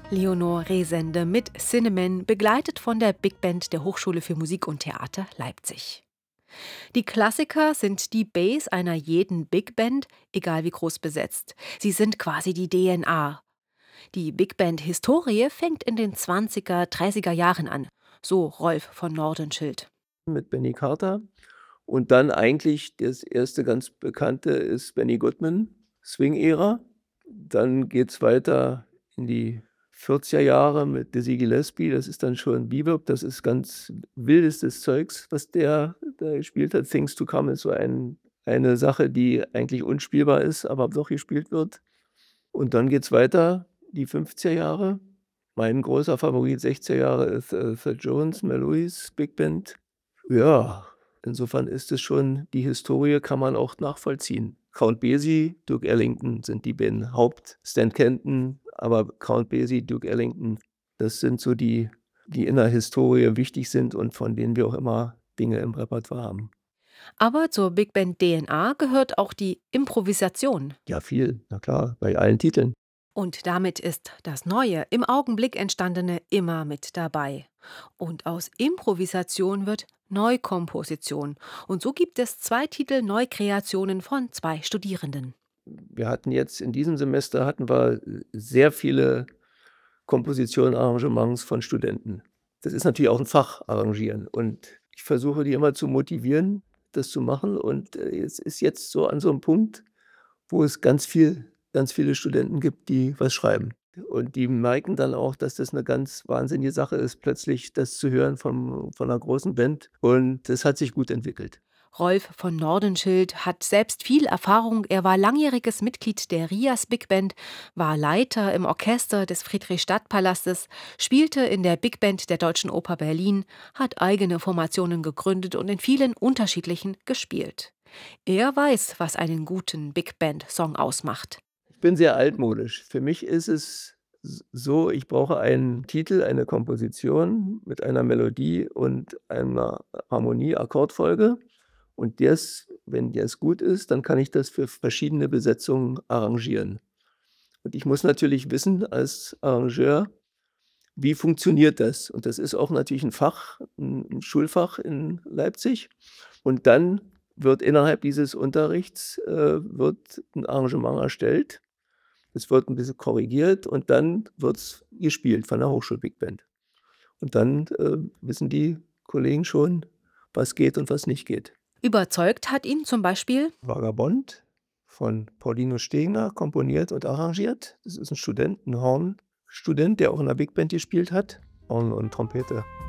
Leonore Resende mit Cinnamon, begleitet von der Big Band der Hochschule für Musik und Theater Leipzig. Die Klassiker sind die Base einer jeden Big Band, egal wie groß besetzt. Sie sind quasi die DNA. Die Big Band-Historie fängt in den 20er, 30er Jahren an, so Rolf von Nordenschild. Mit Benny Carter. Und dann eigentlich das erste ganz bekannte ist Benny Goodman, Swing-Ära. Dann geht's weiter in die 40er Jahre mit Dizzy Gillespie. Das ist dann schon Bebop. Das ist ganz wildestes Zeugs, was der da gespielt hat. Things to Come ist so eine Sache, die eigentlich unspielbar ist, aber doch gespielt wird. Und dann geht's weiter, die 50er Jahre. Mein großer Favorit 60er Jahre ist, Thad Jones, Mel Lewis, Big Band. Ja, insofern ist es schon die Historie kann man auch nachvollziehen. Count Basie, Duke Ellington sind die beiden Stan Kenton, aber Count Basie, Duke Ellington, das sind so die in der Historie wichtig sind und von denen wir auch immer Dinge im Repertoire haben. Aber zur Big Band DNA gehört auch die Improvisation. Ja, viel, na klar, bei allen Titeln. Und damit ist das Neue, im Augenblick entstandene immer mit dabei. Und aus Improvisation wird Neukomposition. Und so gibt es 2 Titel Neukreationen von 2 Studierenden. Wir hatten jetzt in diesem Semester hatten wir sehr viele Kompositionen, Arrangements von Studenten. Das ist natürlich auch 'n Fach, Arrangieren. Und ich versuche die immer zu motivieren, das zu machen. Und, es ist jetzt so an so 'nem Punkt, wo es ganz viele Studenten gibt, die was schreiben. Und die merken dann auch, dass das 'ne ganz wahnsinnige Sache ist, plötzlich das zu hören von 'ner großen Band. Und das hat sich gut entwickelt. Rolf von Nordenschild hat selbst viel Erfahrung. Er war langjähriges Mitglied der RIAS Big Band, war Leiter im Orchester des Friedrichstadtpalastes, spielte in der Big Band der Deutschen Oper Berlin, hat eigene Formationen gegründet und in vielen unterschiedlichen gespielt. Er weiß, was einen guten Big Band-Song ausmacht. Ich bin sehr altmodisch. Für mich ist es so, ich brauche einen Titel, eine Komposition mit einer Melodie und einer Harmonie, Akkordfolge. Und wenn das gut ist, dann kann ich das für verschiedene Besetzungen arrangieren. Und ich muss natürlich wissen als Arrangeur, wie funktioniert das? Und das ist auch natürlich 'n Fach, 'n Schulfach in Leipzig. Und dann wird innerhalb dieses Unterrichts, wird 'n Arrangement erstellt. Es wird 'n bisschen korrigiert und dann wird's gespielt von der Hochschul-Big Band. Und dann, wissen die Kollegen schon, was geht und was nicht geht. Überzeugt hat ihn zum Beispiel Vagabond von Paulino Stegner komponiert und arrangiert. Das ist 'n Student, 'n Hornstudent, der auch in der Big Band gespielt hat, Horn und Trompete.